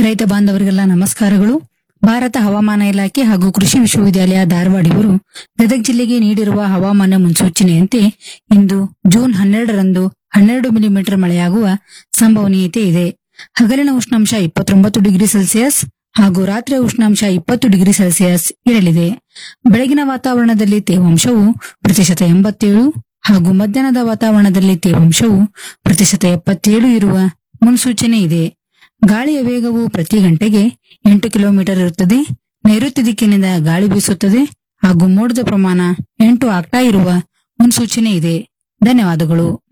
ರೈತ ಬಾಂಧವರಿಗೆಲ್ಲ ನಮಸ್ಕಾರಗಳು. ಭಾರತ ಹವಾಮಾನ ಇಲಾಖೆ ಹಾಗೂ ಕೃಷಿ ವಿಶ್ವವಿದ್ಯಾಲಯ ಧಾರವಾಡ ಇವರು ಗದಗ ಜಿಲ್ಲೆಗೆ ನೀಡಿರುವ ಹವಾಮಾನ ಮುನ್ಸೂಚನೆಯಂತೆ ಇಂದು ಜೂನ್ 12ರಂದು 12 ಮಿಲಿಮೀಟರ್ ಮಳೆಯಾಗುವ ಸಂಭವನೀಯತೆ ಇದೆ. ಹಗಲಿನ ಉಷ್ಣಾಂಶ 29 ಡಿಗ್ರಿ ಸೆಲ್ಸಿಯಸ್ ಹಾಗೂ ರಾತ್ರಿಯ ಉಷ್ಣಾಂಶ 20 ಡಿಗ್ರಿ ಸೆಲ್ಸಿಯಸ್ ಇರಲಿದೆ. ಬೆಳಗಿನ ವಾತಾವರಣದಲ್ಲಿ ತೇವಾಂಶವು ಪ್ರತಿಶತ 87 ಹಾಗೂ ಮಧ್ಯಾಹ್ನದ ವಾತಾವರಣದಲ್ಲಿ ತೇವಾಂಶವು ಪ್ರತಿಶತ 77 ಇರುವ ಮುನ್ಸೂಚನೆ ಇದೆ. ಗಾಳಿಯ ವೇಗವು ಪ್ರತಿ ಗಂಟೆಗೆ 8 ಕಿಲೋಮೀಟರ್ ಇರುತ್ತದೆ. ನೈಋತ್ಯ ದಿಕ್ಕಿನಿಂದ ಗಾಳಿ ಬೀಸುತ್ತದೆ ಹಾಗೂ ಮೋಡದ ಪ್ರಮಾಣ 8 ಆಗ್ತಾ ಇರುವ ಮುನ್ಸೂಚನೆ ಇದೆ. ಧನ್ಯವಾದಗಳು.